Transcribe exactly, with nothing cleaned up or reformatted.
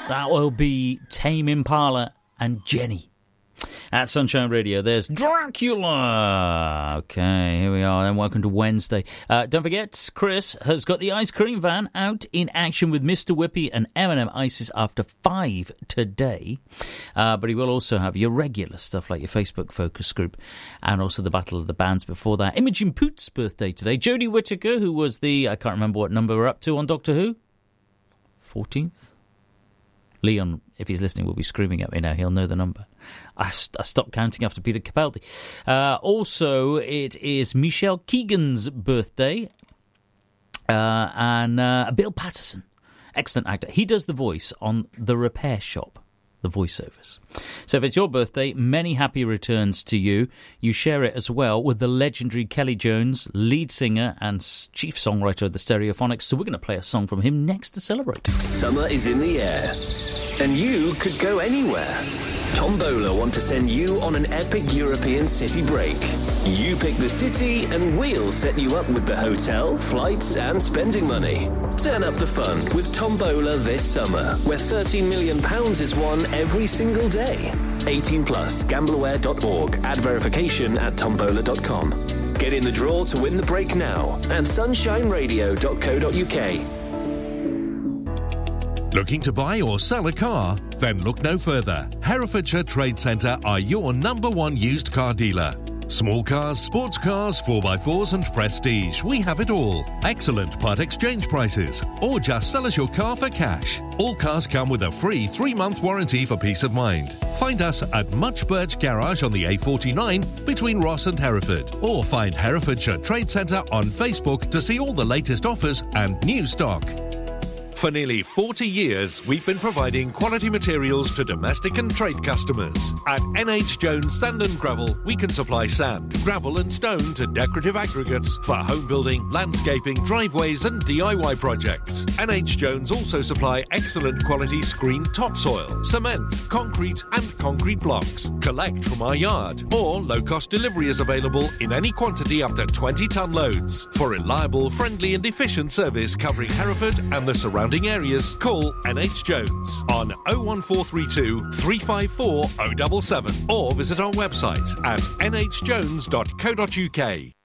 That will be Tame Impala and Jenny. At Sunshine Radio, there's Dracula. Okay, here we are. Then welcome to Wednesday. Uh, don't forget, Chris has got the ice cream van out in action with Mister Whippy and M and M Ices after five today. Uh, but he will also have your regular stuff like your Facebook focus group and also the Battle of the Bands before that. Imogen Poot's birthday today. Jodie Whittaker, who was the, I can't remember what number we're up to on Doctor Who. fourteenth? Leon, if he's listening, will be screaming at me now. He'll know the number. I, st- I stopped counting after Peter Capaldi. Uh, also, it is Michelle Keegan's birthday. Uh, and uh, Bill Patterson, excellent actor. He does the voice on The Repair Shop, the voiceovers. So if it's your birthday, many happy returns to you. You share it as well with the legendary Kelly Jones, lead singer and chief songwriter of the Stereophonics. So we're going to play a song from him next to celebrate. Summer is in the air, and you could go anywhere. Tombola want to send you on an epic European city break. You pick the city and we'll set you up with the hotel, flights and spending money. Turn up the fun with Tombola this summer, where thirteen million pounds is won every single day. eighteen plus, gambleaware dot org. Add verification at tombola dot com. Get in the draw to win the break now at sunshine radio dot co dot uk. Looking to buy or sell a car? Then look no further. Herefordshire Trade Centre are your number one used car dealer. Small cars, sports cars, four by fours and prestige. We have it all. Excellent part exchange prices. Or just sell us your car for cash. All cars come with a free three-month warranty for peace of mind. Find us at Much Birch Garage on the A forty-nine between Ross and Hereford. Or find Herefordshire Trade Centre on Facebook to see all the latest offers and new stock. For nearly forty years, we've been providing quality materials to domestic and trade customers. At N H Jones Sand and Gravel, we can supply sand, gravel and stone to decorative aggregates for home building, landscaping, driveways and D I Y projects. N H Jones also supply excellent quality screened topsoil, cement, concrete and concrete blocks. Collect from our yard, or low-cost delivery is available in any quantity up to twenty tonne loads. For reliable, friendly and efficient service covering Hereford and the surrounding areas, call N H Jones on oh one four three two, three five four, oh seven seven or visit our website at n h jones dot co dot uk.